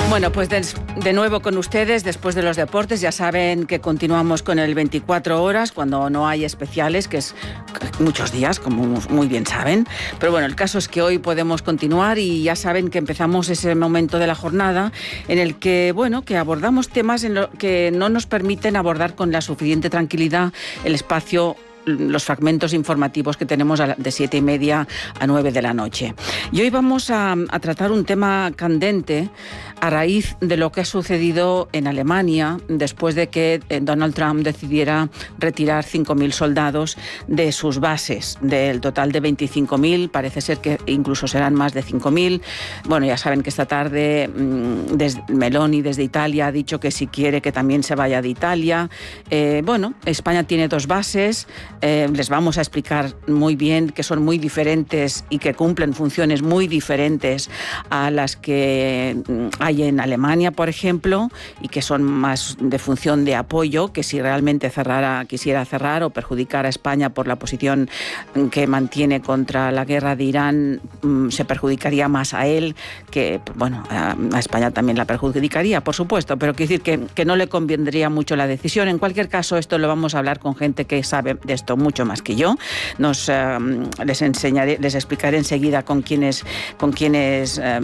Bueno, pues de nuevo con ustedes después de los deportes. Ya saben que continuamos con el 24 horas cuando no hay especiales, que es muchos días, como muy bien saben. Pero bueno, el caso es que hoy podemos continuar y ya saben que empezamos ese momento de la jornada en el que, bueno, que abordamos temas que no nos permiten abordar con la suficiente tranquilidad el espacio, los fragmentos informativos que tenemos de 7:30 a 9 de la noche. Y hoy vamos a tratar un tema candente a raíz de lo que ha sucedido en Alemania después de que Donald Trump decidiera retirar 5.000 soldados de sus bases. Del total de 25.000, parece ser que incluso serán más de 5.000. Bueno, ya saben que esta tarde Meloni desde Italia ha dicho que si quiere que también se vaya de Italia. Bueno, España tiene 2 bases. Les vamos a explicar muy bien que son muy diferentes y que cumplen funciones muy diferentes a las que hay en Alemania, por ejemplo, y que son más de función de apoyo, que si realmente quisiera cerrar o perjudicar a España por la posición que mantiene contra la guerra de Irán, se perjudicaría más a él, que bueno, a España también la perjudicaría, por supuesto, pero quiero decir que no le convendría mucho la decisión. En cualquier caso, esto lo vamos a hablar con gente que sabe de esto mucho más que yo. Les explicaré enseguida con quienes